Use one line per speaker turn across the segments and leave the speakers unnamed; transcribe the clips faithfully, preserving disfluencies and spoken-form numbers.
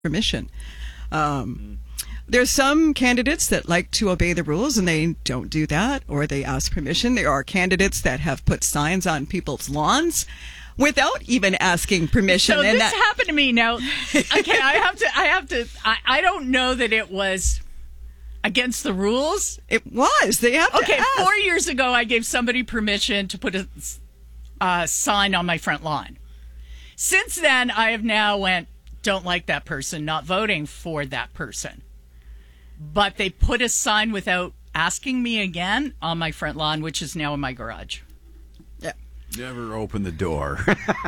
permission. Um, there's some candidates that like to obey the rules and they don't do that, or they ask permission. There are candidates that have put signs on people's lawns without even asking permission.
So
and
this
that-
happened to me. Now, okay, I have to, I have to, I, I don't know that it was against the rules.
It was. They have to
Okay,
ask.
four years ago, I gave somebody permission to put a uh, sign on my front lawn. Since then, I have now went, don't like that person, not voting for that person. But they put a sign without asking me again on my front lawn, which is now in my garage.
Yeah.
Never open the door.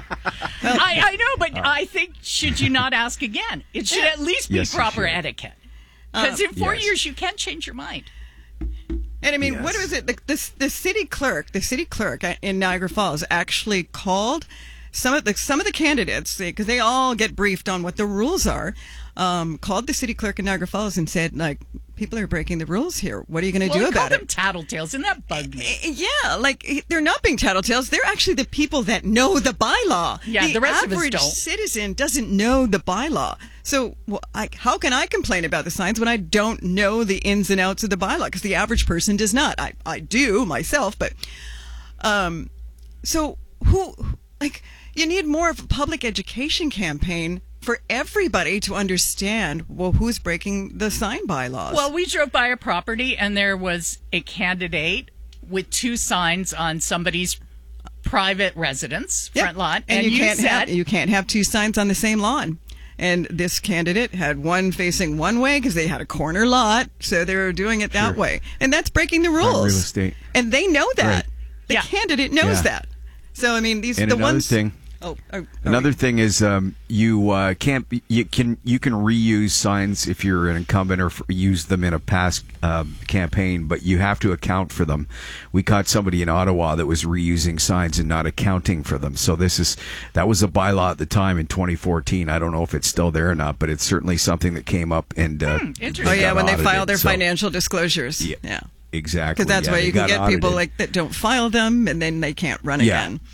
I, I know, but uh, I think, should you not ask again? It should at least be
Yes,
proper
you should.
etiquette. Because
Uh,
in four
yes.
years, you can change your mind.
And I mean,
Yes.
what was it? The, the, the city clerk, the city clerk in Niagara Falls actually called some of the some of the candidates, because they all get briefed on what the rules are. Um, called the city clerk in Niagara Falls and said, like, people are breaking the rules here. What are you going to
Well,
do
call
about
them
it?
tattletales, and that bugged me.
Yeah, like they're not being tattletales. They're actually the people that know the bylaw.
Yeah, the rest of us
average
don't.
citizen doesn't know the bylaw. So, well, I, how can I complain about the signs when I don't know the ins and outs of the bylaw? Because the average person does not. I, I do myself, but um, so who like you need more of a public education campaign for everybody to understand, well, who's breaking the sign bylaws.
Well, we drove by a property, and there was a candidate with two signs on somebody's private residence,
Yep.
front lawn.
and, you, can't
said,
have you can't have two signs on the same lawn. And this candidate had one facing one way because they had a corner lot, so they were doing it that
Sure.
way, and that's breaking the rules.
real estate.
And they know that.
Right.
The
Yeah.
candidate knows
Yeah.
that. So I mean, these
And
the
another
ones.
thing.
Oh, oh,
Another
oh,
thing is um, you uh, can't be, you can you can reuse signs if you're an incumbent or f- use them in a past uh, campaign, but you have to account for them. We caught somebody in Ottawa that was reusing signs and not accounting for them. So this is that was a bylaw at the time in twenty fourteen. I don't know if it's still there or not, but it's certainly something that came up and uh,
Hmm, interesting.
Oh
they
yeah,
got
when they
audited.
file their
So-
financial disclosures.
Yeah.
Yeah.
Exactly.
Because that's
yeah,
why
they
you can
got
get people
audited.
like that don't file them, and then they can't run
Yeah.
again.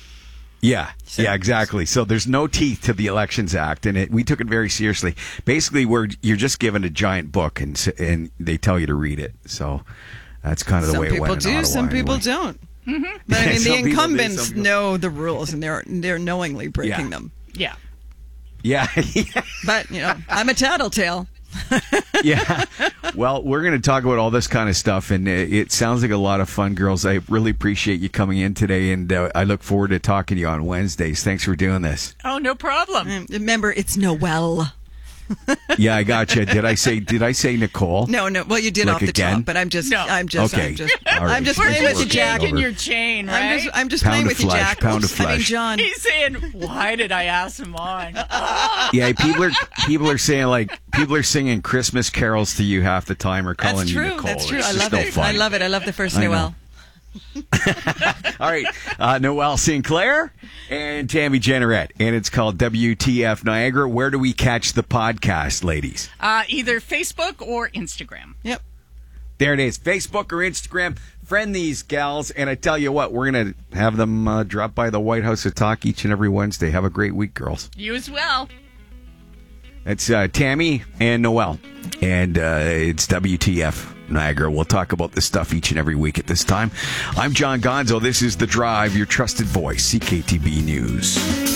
Yeah, yeah, exactly. So there's no teeth to the Elections Act, and it, we took it very seriously. Basically, we're you're just given a giant book, and s- and they tell you to read it. So that's kind of the
Some
way it
people
went in
do,
Ottawa
some people
anyway.
don't. Mm-hmm. But I mean,
Some
the
people do,
incumbents
some people-
know the rules, and they're they're knowingly breaking
Yeah.
them.
Yeah.
Yeah, yeah.
But you know, I'm a tattletale.
yeah. Well, we're going to talk about all this kind of stuff, and it, it sounds like a lot of fun, girls. I really appreciate you coming in today, and uh, I look forward to talking to you on Wednesdays. Thanks for doing this.
Oh, no problem.
And remember, it's Noel.
Yeah, I got you. Did I say? Did I say Nicole?
No, no. Well, you did
Like
off the
again?
top, but I'm just,
No.
I'm just,
Okay.
I'm just,
All right.
I'm just
We're
playing
just
with you, Jack.
yanking
over.
your chain, right?
I'm just, I'm just
Pound
playing
of
with you,
flesh,
Jack.
pound of
I mean,
flesh.
John.
He's saying, why did I ask him on?
Yeah, people are people are saying like people are singing Christmas carols to you half the time, or calling
That's
you
true.
Nicole.
That's true.
It's
I
just
love
no
it.
fun.
I love it. I love the first
I know.
Noel.
All right, uh, Noelle Sinclair and Tammy Jenneret, and it's called W T F Niagara. Where do we catch the podcast, ladies?
Uh, either Facebook or Instagram.
Yep.
There it is, Facebook or Instagram. Friend these gals, and I tell you what, we're going to have them uh, drop by the White House to talk each and every Wednesday. Have a great week, girls.
You as well.
It's uh, Tammy and Noelle, and uh, it's W T F Niagara. We'll talk about this stuff each and every week at this time. I'm John Gonzo. This is The Drive, your trusted voice, C K T B News.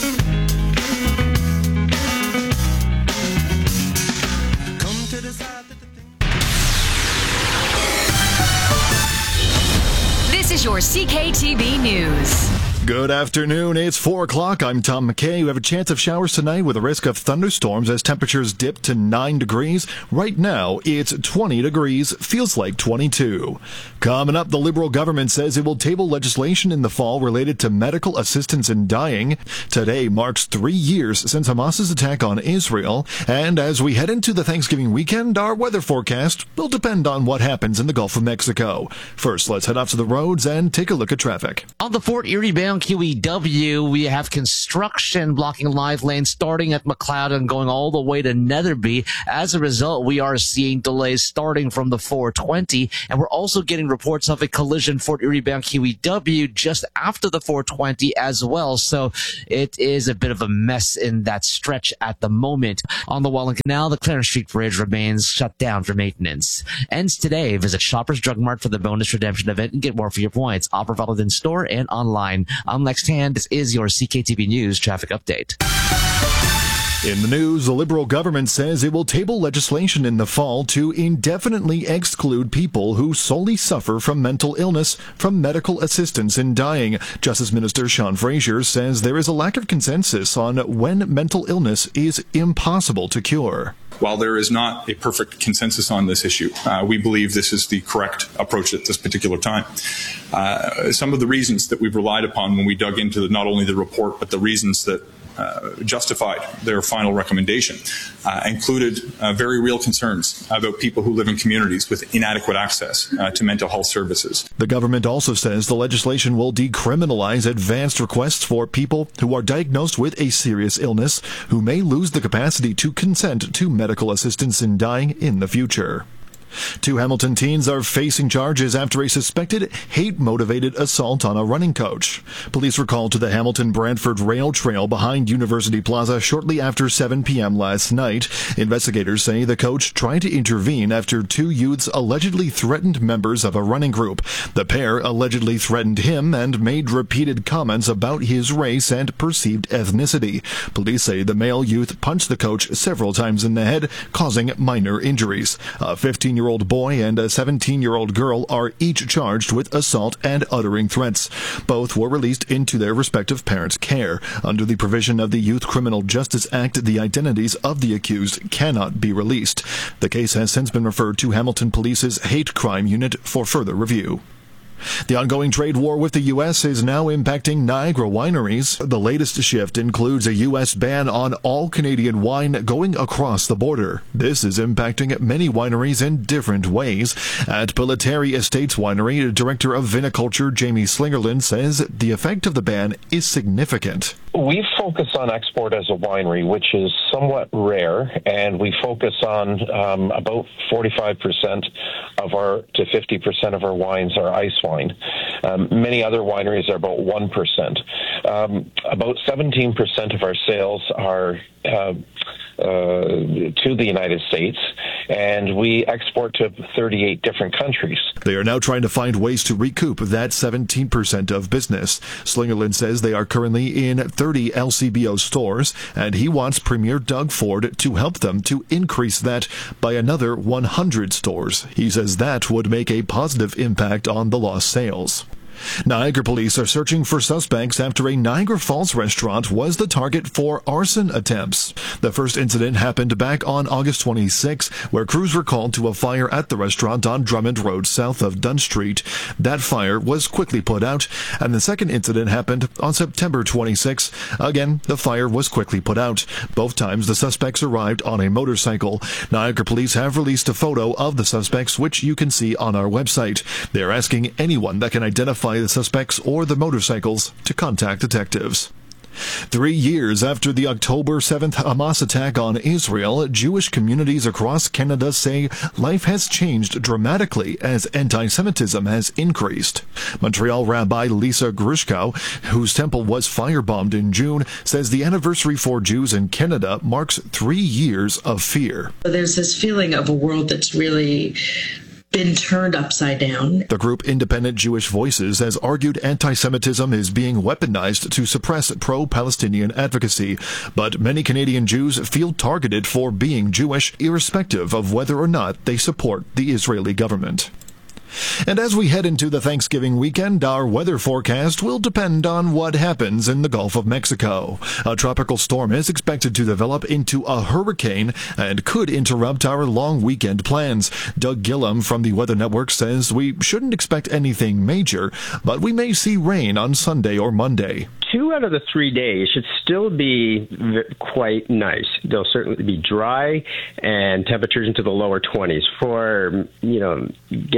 This is your C K T B News.
Good afternoon. It's four o'clock. I'm Tom McKay. We have a chance of showers tonight with a risk of thunderstorms as temperatures dip to nine degrees. Right now, it's twenty degrees. Feels like twenty-two. Coming up, the Liberal government says it will table legislation in the fall related to medical assistance in dying. Today marks three years since Hamas's attack on Israel. And as we head into the Thanksgiving weekend, our weather forecast will depend on what happens in the Gulf of Mexico. First, let's head off to the roads and take a look at traffic.
On the Fort Erie Bound Q E W, we have construction blocking live lanes starting at McLeod and going all the way to Netherby. As a result, we are seeing delays starting from the four twenty, and we're also getting reports of a collision Fort Erie bound Q E W just after the four twenty as well. So it is a bit of a mess in that stretch at the moment. On the Welland Canal, the Clarence Street Bridge remains shut down for maintenance. Ends today. Visit Shoppers Drug Mart for the bonus redemption event and get more for your points. Offer valid in store and online. I'm Lex Tan. This is your C K T V News traffic update.
In the news, the Liberal government says it will table legislation in the fall to indefinitely exclude people who solely suffer from mental illness from medical assistance in dying. Justice Minister Sean Fraser says there is a lack of consensus on when mental illness is impossible to cure.
While there is not a perfect consensus on this issue, uh, we believe this is the correct approach at this particular time. Uh, some of the reasons that we've relied upon when we dug into the, not only the report, but the reasons that Uh, justified their final recommendation uh, included uh, very real concerns about people who live in communities with inadequate access uh, to mental health services.
The government also says the legislation will decriminalize advanced requests for people who are diagnosed with a serious illness who may lose the capacity to consent to medical assistance in dying in the future. Two Hamilton teens are facing charges after a suspected hate-motivated assault on a running coach. Police were called to the Hamilton-Brantford Rail Trail behind University Plaza shortly after seven p.m. last night. Investigators say the coach tried to intervene after two youths allegedly threatened members of a running group. The pair allegedly threatened him and made repeated comments about his race and perceived ethnicity. Police say the male youth punched the coach several times in the head, causing minor injuries. A fifteen-year-old boy and a seventeen-year-old girl are each charged with assault and uttering threats. Both were released into their respective parents' care. Under the provision of the Youth Criminal Justice Act, the identities of the accused cannot be released. The case has since been referred to Hamilton Police's Hate Crime Unit for further review. The ongoing trade war with the U S is now impacting Niagara wineries. The latest shift includes a U S ban on all Canadian wine going across the border. This is impacting many wineries in different ways. At Pilitary Estates Winery, Director of Viniculture Jamie Slingerland says the effect of the ban is significant.
We focus on export as a winery, which is somewhat rare, and we focus on um, about forty-five percent of our to fifty percent of our wines are ice wine. Um, many other wineries are about one percent. Um, about seventeen percent of our sales are uh, uh, to the United States, and we export to thirty-eight different countries.
They are now trying to find ways to recoup that seventeen percent of business. Slingerland says they are currently in thirty L C B O stores, and he wants Premier Doug Ford to help them to increase that by another one hundred stores. He says that would make a positive impact on the lost sales. Niagara police are searching for suspects after a Niagara Falls restaurant was the target for arson attempts. The first incident happened back on August twenty-sixth, where crews were called to a fire at the restaurant on Drummond Road south of Dunn Street. That fire was quickly put out, and the second incident happened on September twenty-sixth. Again, the fire was quickly put out. Both times the suspects arrived on a motorcycle. Niagara police have released a photo of the suspects, which you can see on our website. They are asking anyone that can identify the suspects or the motorcycles to contact detectives. Three years after the October seventh Hamas attack on Israel, Jewish communities across Canada say life has changed dramatically as anti-Semitism has increased. Montreal Rabbi Lisa Grushkow, whose temple was firebombed in June, says the anniversary for Jews in Canada marks three years of fear.
There's this feeling of a world that's really been turned upside down.
The group Independent Jewish Voices has argued anti-Semitism is being weaponized to suppress pro-Palestinian advocacy, but many Canadian Jews feel targeted for being Jewish, irrespective of whether or not they support the Israeli government. And as we head into the Thanksgiving weekend, our weather forecast will depend on what happens in the Gulf of Mexico. A tropical storm is expected to develop into a hurricane and could interrupt our long weekend plans. Doug Gillum from the Weather Network says we shouldn't expect anything major, but we may see rain on Sunday or Monday.
Two out of the three days should still be quite nice. They'll certainly be dry and temperatures into the lower twenties. For, you know, getting to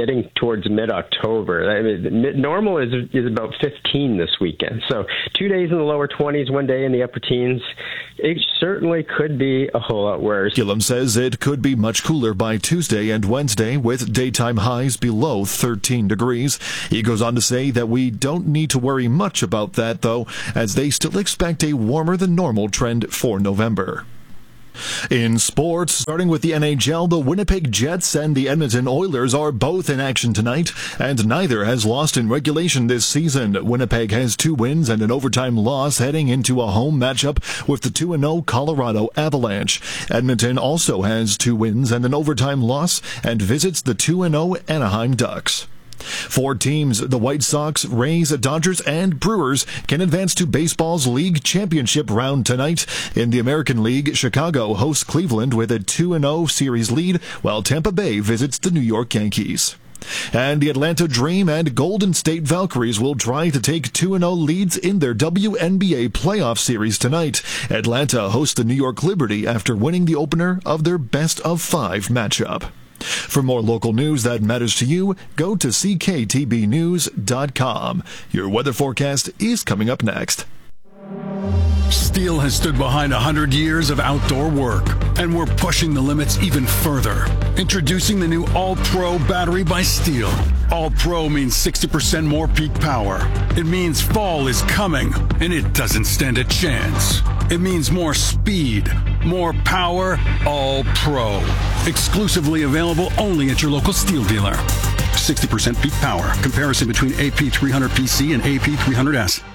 towards mid-October. I mean, mid- normal is is about fifteen this weekend. So two days in the lower twenties, one day in the upper teens. It certainly could be a whole lot worse.
Gillum says it could be much cooler by Tuesday and Wednesday, with daytime highs below thirteen degrees. He goes on to say that we don't need to worry much about that, though, as they still expect a warmer than normal trend for November. In sports, starting with the N H L, the Winnipeg Jets and the Edmonton Oilers are both in action tonight, and neither has lost in regulation this season. Winnipeg has two wins and an overtime loss heading into a home matchup with the two and oh Colorado Avalanche. Edmonton also has two wins and an overtime loss and visits the two and oh Anaheim Ducks. Four teams, the White Sox, Rays, Dodgers, and Brewers, can advance to baseball's league championship round tonight. In the American League, Chicago hosts Cleveland with a two and oh series lead, while Tampa Bay visits the New York Yankees. And the Atlanta Dream and Golden State Valkyries will try to take two and oh leads in their W N B A playoff series tonight. Atlanta hosts the New York Liberty after winning the opener of their best-of-five matchup. For more local news that matters to you, go to C K T B news dot com. Your weather forecast is coming up next.
Steel has stood behind one hundred years of outdoor work, and we're pushing the limits even further. Introducing the new All-Pro battery by Steel. All-Pro means sixty percent more peak power. It means fall is coming, and it doesn't stand a chance. It means more speed, more power, All-Pro. Exclusively available only at your local Steel dealer. sixty percent peak power. Comparison between A P three hundred P C and A P three hundred S.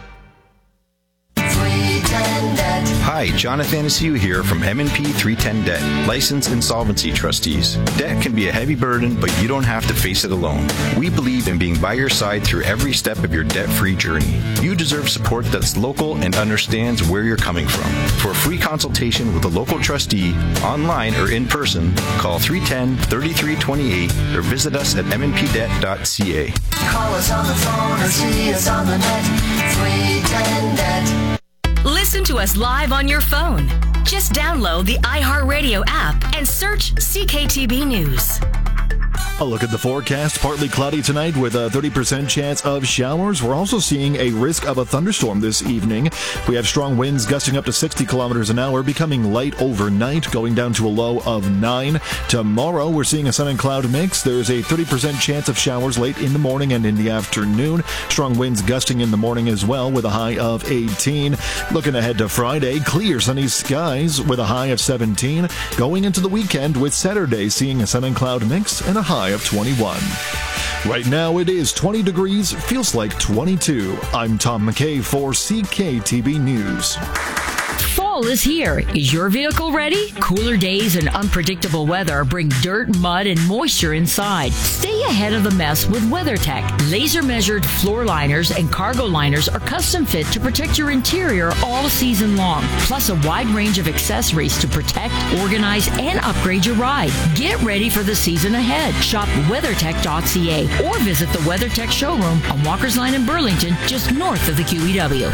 Hi, John Athanasiou here from M and P three ten Debt, licensed insolvency trustees. Debt can be a heavy burden, but you don't have to face it alone. We believe in being by your side through every step of your debt-free journey. You deserve support that's local and understands where you're coming from. For a free consultation with a local trustee, online or in person, call three one zero, three three two eight or visit us at m n p debt dot c a.
Call us on the phone or see us on the net. three ten Debt.
Listen to us live on your phone. Just download the iHeartRadio app and search C K T B News.
A look at the forecast. Partly cloudy tonight with a thirty percent chance of showers. We're also seeing a risk of a thunderstorm this evening. We have strong winds gusting up to sixty kilometers an hour, becoming light overnight, going down to a low of nine. Tomorrow, we're seeing a sun and cloud mix. There's a thirty percent chance of showers late in the morning and in the afternoon. Strong winds gusting in the morning as well with a high of eighteen. Looking ahead to Friday, clear sunny skies with a high of seventeen. Going into the weekend with Saturday seeing a sun and cloud mix and a high of twenty-one. Right now it is twenty degrees, feels like twenty-two. I'm Tom McKay for C K T B News.
Fall is here. Is your vehicle ready? Cooler days and unpredictable weather bring dirt, mud, and moisture inside. Stay ahead of the mess with WeatherTech. Laser-measured floor liners and cargo liners are custom fit to protect your interior all season long, plus a wide range of accessories to protect, organize, and upgrade your ride. Get ready for the season ahead. Shop weathertech dot c a or visit the WeatherTech showroom on Walker's Line in Burlington, just north of the Q E W.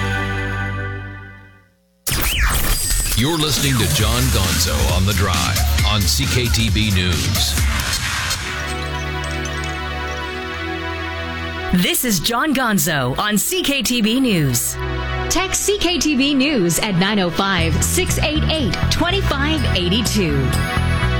You're listening to John Gonzo on The Drive on C K T B News.
This is John Gonzo on C K T B News.
Text C K T B News at nine oh five, six eight eight, two five eight two.